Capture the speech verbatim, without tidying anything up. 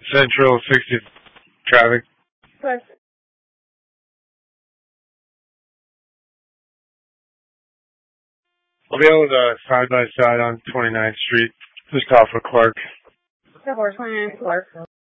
Central sixty traffic. Plus. I'll be able to side by side on twenty-ninth Street, just off of Clark. twenty-ninth Clark.